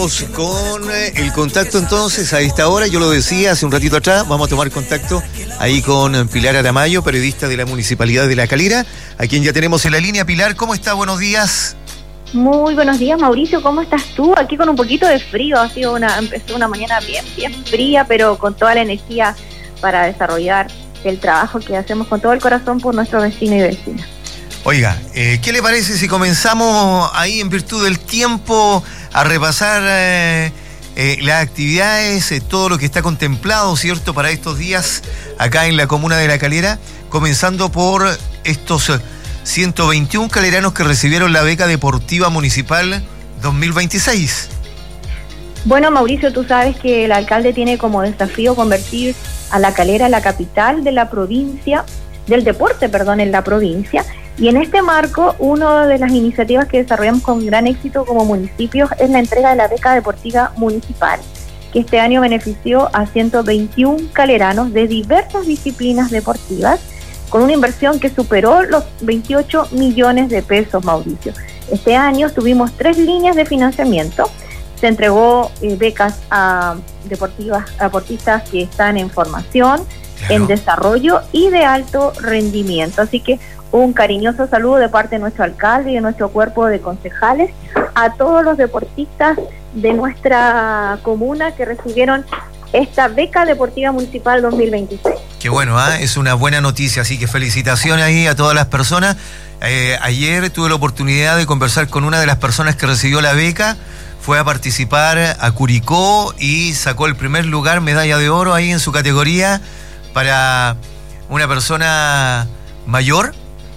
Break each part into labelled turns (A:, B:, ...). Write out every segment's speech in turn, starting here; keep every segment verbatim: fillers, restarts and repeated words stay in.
A: Con el contacto entonces a esta hora, yo lo decía hace un ratito atrás, vamos a tomar contacto ahí con Pilar Aramayo, periodista de la Municipalidad de La Calera, a quien ya tenemos en la línea. Pilar, ¿cómo está? Buenos días.
B: Muy buenos días, Mauricio, ¿cómo estás tú? Aquí con un poquito de frío, ha sido una, empezó una mañana bien, bien fría, pero con toda la energía para desarrollar el trabajo que hacemos con todo el corazón por nuestros vecinos y vecinas.
A: Oiga, eh, ¿qué le parece si comenzamos ahí en virtud del tiempo a repasar eh, eh, las actividades, eh, todo lo que está contemplado, ¿cierto?, para estos días acá en la comuna de La Calera, comenzando por estos ciento veintiún caleranos que recibieron la beca deportiva municipal dos mil veintiséis?
B: Bueno, Mauricio, tú sabes que el alcalde tiene como desafío convertir a La Calera en la capital de la provincia, del deporte, perdón, en la provincia. Y en este marco, una de las iniciativas que desarrollamos con gran éxito como municipios es la entrega de la beca deportiva municipal, que este año benefició a ciento veintiún caleranos de diversas disciplinas deportivas, con una inversión que superó los veintiocho millones de pesos, Mauricio. Este año tuvimos tres líneas de financiamiento. Se entregó eh, becas a deportivas, a deportistas que están en formación, claro, en desarrollo y de alto rendimiento. Así que un cariñoso saludo de parte de nuestro alcalde y de nuestro cuerpo de concejales a todos los deportistas de nuestra comuna que recibieron esta beca deportiva municipal dos mil veintiséis.
A: Qué bueno, ¿eh? Es una buena noticia, así que felicitaciones ahí a todas las personas. Eh, ayer tuve la oportunidad de conversar con una de las personas que recibió la beca, fue a participar a Curicó y sacó el primer lugar, medalla de oro ahí en su categoría para una persona mayor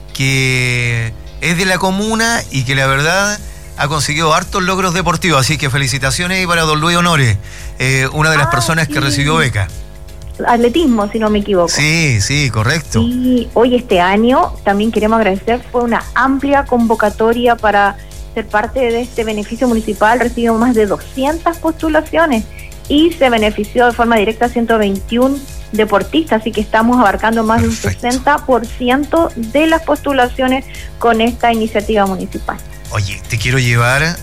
A: que es de la comuna y que la verdad ha conseguido hartos logros deportivos, así que felicitaciones ahí para don Luis Honores, eh, una de las ah, personas sí. que recibió beca.
B: Atletismo, si no me equivoco.
A: Sí, sí, correcto.
B: Y hoy este año también queremos agradecer, fue una amplia convocatoria para ser parte de este beneficio municipal, recibimos más de doscientas postulaciones y se benefició de forma directa a ciento veintiún deportistas, así que estamos abarcando más Perfecto. de un sesenta por ciento de las postulaciones con esta iniciativa municipal.
A: Oye, te quiero llevar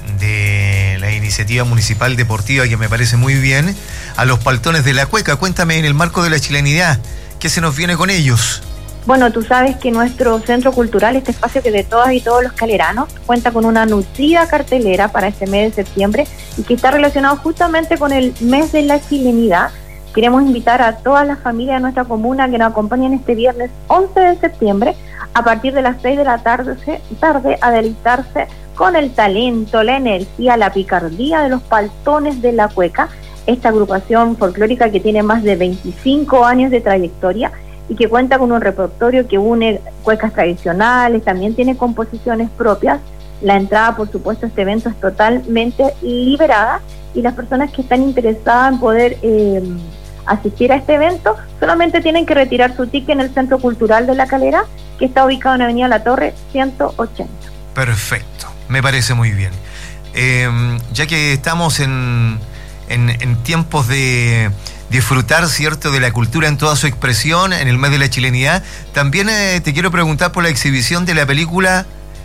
A: de la iniciativa municipal deportiva, que me parece muy bien, a los Paltones de la Cueca. Cuéntame, en el marco de la chilenidad, ¿qué se nos viene con ellos?
B: Bueno, tú sabes que nuestro centro cultural, este espacio que de todas y todos los caleranos, cuenta con una nutrida cartelera para este mes de septiembre y que está relacionado justamente con el mes de la chilenidad. Queremos invitar a todas las familias de nuestra comuna que nos acompañen este viernes once de septiembre a partir de las seis de la tarde, tarde a deleitarse con el talento, la energía, la picardía de los Paltones de la Cueca, esta agrupación folclórica que tiene más de veinticinco años de trayectoria y que cuenta con un repertorio que une cuecas tradicionales, también tiene composiciones propias. La entrada, por supuesto, a este evento es totalmente liberada y las personas que están interesadas en poder eh, asistir a este evento solamente tienen que retirar su ticket en el Centro Cultural de La Calera, que está ubicado en Avenida La Torre ciento ochenta.
A: Perfecto, me parece muy bien. Eh, ya que estamos en, en, en tiempos de disfrutar, ¿cierto?, de la cultura en toda su expresión, en el mes de la chilenidad, también eh, te quiero preguntar por la exhibición de la película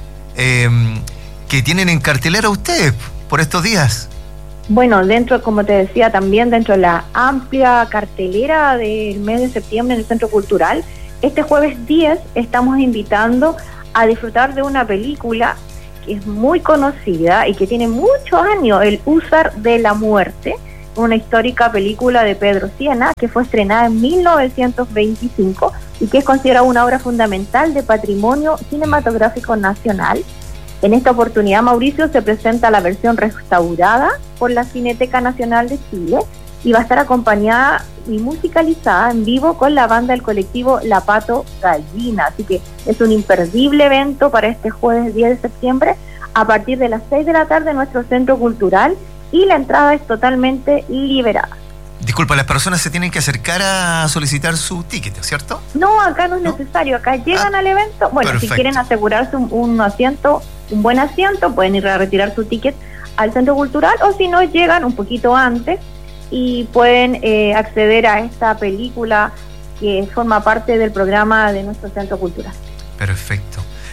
A: eh, que tienen en cartelera ustedes por estos días.
B: Bueno, dentro, como te decía, también dentro de la amplia cartelera del mes de septiembre en el Centro Cultural, este jueves diez estamos invitando a disfrutar de una película que es muy conocida y que tiene muchos años, El Húsar de la Muerte, una histórica película de Pedro Sienna que fue estrenada en mil novecientos veinticinco y que es considerada una obra fundamental de patrimonio cinematográfico nacional. En esta oportunidad, Mauricio, se presenta la versión restaurada por la Cineteca Nacional de Chile y va a estar acompañada y musicalizada en vivo con la banda del colectivo La Pato Gallina. Así que es un imperdible evento para este jueves diez de septiembre a partir de las seis de la tarde en nuestro Centro Cultural y la entrada es totalmente liberada.
A: Disculpa, las personas se tienen que acercar a solicitar su ticket, ¿cierto?
B: No, acá no es ¿No? necesario, acá llegan ah, al evento. Bueno, perfecto. Si quieren asegurarse un, un asiento, un buen asiento, pueden ir a retirar su ticket al Centro Cultural, o si no, llegan un poquito antes y pueden eh, acceder a esta película que forma parte del programa de nuestro Centro Cultural.
A: Perfecto.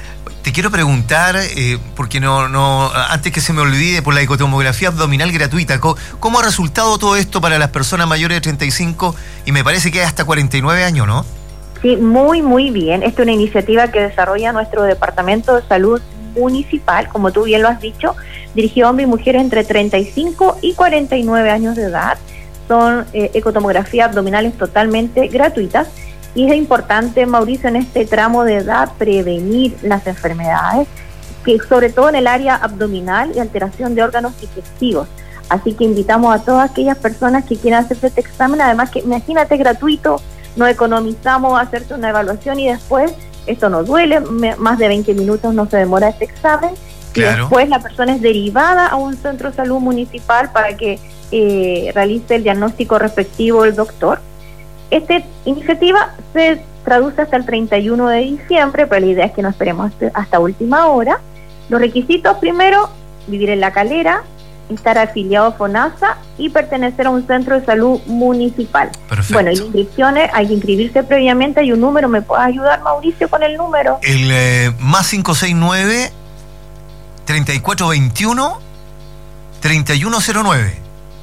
A: Te quiero preguntar, eh, porque no, no, antes que se me olvide, por la ecotomografía abdominal gratuita, ¿cómo, ¿cómo ha resultado todo esto para las personas mayores de treinta y cinco y me parece que hasta cuarenta y nueve años, ¿no?
B: Sí, muy, muy bien. Esta es una iniciativa que desarrolla nuestro Departamento de Salud Municipal, como tú bien lo has dicho, dirigido a hombres y mujeres entre treinta y cinco y cuarenta y nueve años de edad. Son eh, ecotomografías abdominales totalmente gratuitas. Y es importante, Mauricio, en este tramo de edad prevenir las enfermedades, que sobre todo en el área abdominal y alteración de órganos digestivos. Así que invitamos a todas aquellas personas que quieran hacerse este examen, además que imagínate, gratuito, no economizamos hacerte una evaluación y después esto no duele, me, más de veinte minutos no se demora este examen, claro. Y después la persona es derivada a un centro de salud municipal para que eh, realice el diagnóstico respectivo el doctor. Esta iniciativa se traduce hasta el treinta y uno de diciembre, pero la idea es que no esperemos hasta, hasta última hora. Los requisitos: primero, vivir en La Calera, estar afiliado a FONASA y pertenecer a un centro de salud municipal.
A: Perfecto.
B: Bueno, y las inscripciones, hay que inscribirse previamente, hay un número. ¿Me puedes ayudar, Mauricio, con el número?
A: El eh, más cinco seis nueve, treinta y cuatro veintiuno, treinta y uno cero nueve.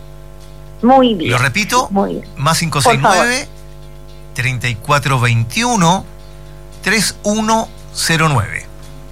B: Muy bien.
A: Lo repito,
B: muy bien.
A: Más cinco seis nueve, treinta y cuatro veintiuno, treinta y uno cero nueve.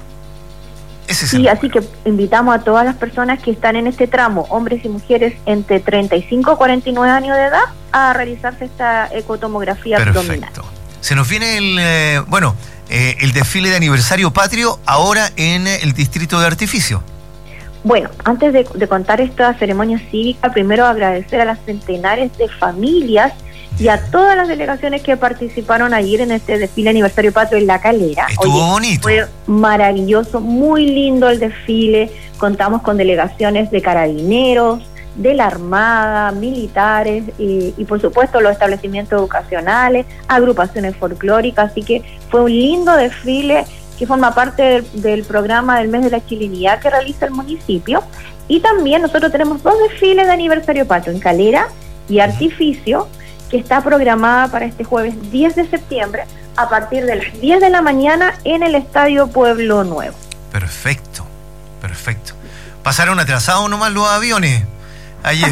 A: Ese es el
B: Sí,
A: número.
B: Así que invitamos a todas las personas que están en este tramo, hombres y mujeres entre treinta y cinco y cuarenta y nueve años de edad, a realizarse esta ecotomografía abdominal.
A: Perfecto. Se nos viene el, eh, bueno, eh, el desfile de aniversario patrio ahora en el Distrito de Artificio.
B: Bueno, antes de, de contar esta ceremonia cívica, primero agradecer a las centenares de familias y a todas las delegaciones que participaron ayer en este desfile aniversario patrio en La Calera.
A: Estuvo Oye, bonito.
B: Fue maravilloso, muy lindo el desfile. Contamos con delegaciones de carabineros, de la Armada, militares y, y por supuesto los establecimientos educacionales, agrupaciones folclóricas. Así que fue un lindo desfile que forma parte del, del programa del mes de la chilenidad que realiza el municipio. Y también nosotros tenemos dos desfiles de aniversario patrio en Calera y Artificio, que está programada para este jueves diez de septiembre a partir de las diez de la mañana en el Estadio Pueblo Nuevo.
A: Perfecto, perfecto. Pasaron atrasados nomás los aviones ayer.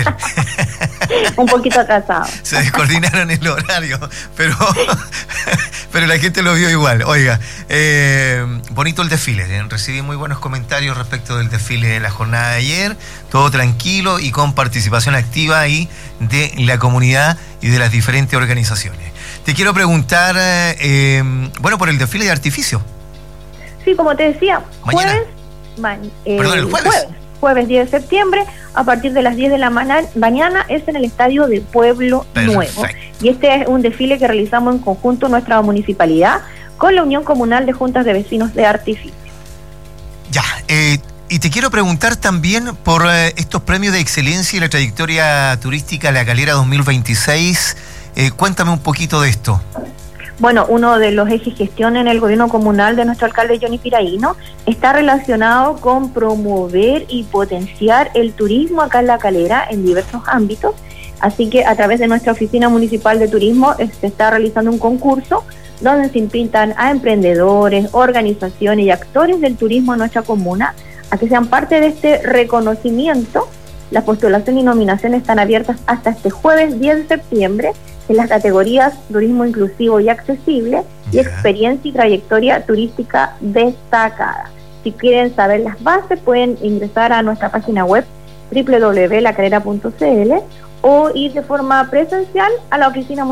B: Un poquito atrasado.
A: Se descoordinaron el horario, pero pero la gente lo vio igual. Oiga, eh, bonito el desfile. ¿eh? Recibí muy buenos comentarios respecto del desfile de la jornada de ayer. Todo tranquilo y con participación activa ahí de la comunidad y de las diferentes organizaciones. Te quiero preguntar, eh, bueno, por el desfile de Artificio.
B: Sí, como te decía,
A: Mañana.
B: jueves, ma eh,
A: Perdón, el jueves.
B: jueves, jueves diez de septiembre, a partir de las diez de la mañana, es en el Estadio de Pueblo
A: Perfecto.
B: Nuevo. Y este es un desfile que realizamos en conjunto nuestra municipalidad con la Unión Comunal de Juntas de Vecinos de Artificio.
A: Ya, eh, y te quiero preguntar también por eh, estos premios de excelencia y la trayectoria turística La Calera dos mil veintiséis. Eh, cuéntame un poquito de esto.
B: Bueno, uno de los ejes gestión en el gobierno comunal de nuestro alcalde Johnny Piraíno está relacionado con promover y potenciar el turismo acá en La Calera en diversos ámbitos. Así que a través de nuestra oficina municipal de turismo se está realizando un concurso donde se invitan a emprendedores, organizaciones y actores del turismo en nuestra comuna a que sean parte de este reconocimiento. Las postulaciones y nominaciones están abiertas hasta este jueves diez de septiembre en las categorías turismo inclusivo y accesible y
A: Yeah.
B: experiencia y trayectoria turística destacada. Si quieren saber las bases, pueden ingresar a nuestra página web doble u doble u doble u punto la calera punto c l o ir de forma presencial a la oficina